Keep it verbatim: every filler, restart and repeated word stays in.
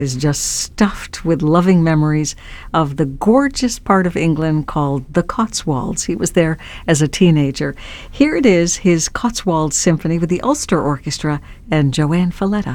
is just stuffed with loving memories of the gorgeous part of England called the Cotswolds. He was there as a teenager. Here it is, his Cotswolds Symphony with the Ulster Orchestra and Joanne Falletta.